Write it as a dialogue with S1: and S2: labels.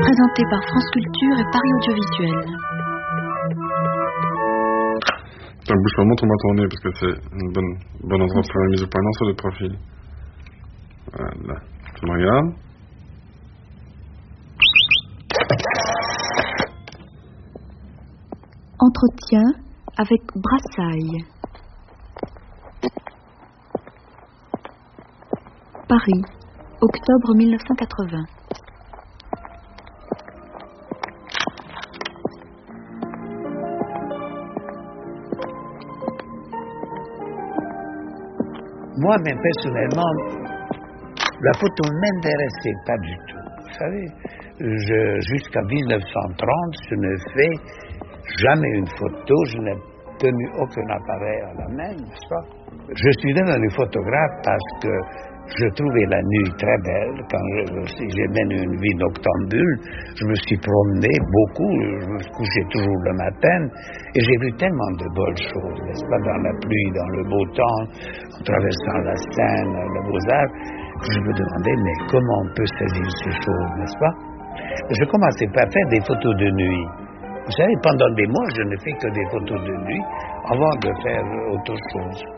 S1: Présenté par France Culture et Paris Audiovisuel.
S2: Donc bouge pas, montre-moi ton nez parce que c'est un bon endroit pour la mise au point. Non, sur le profil. Voilà. Tu me regardes.
S1: Entretien avec Brassailles. Paris, octobre 1980.
S3: Moi, mais personnellement, la photo ne m'intéressait pas du tout. Vous savez, jusqu'à 1930, je ne fais jamais une photo, je n'ai tenu aucun appareil à la main, n'est-ce pas? Je suis devenu photographe parce que je trouvais la nuit très belle. Quand j'ai mené une vie noctambule, je me suis promené beaucoup, je me couchais toujours le matin, et j'ai vu tellement de bonnes choses, n'est-ce pas, dans la pluie, dans le beau temps, en traversant la Seine, le Beaux-Arts, que je me demandais, mais comment on peut saisir ces choses, n'est-ce pas? Je commençais par faire des photos de nuit. Vous savez, pendant des mois, je ne fais que des photos de nuit avant de faire autre chose.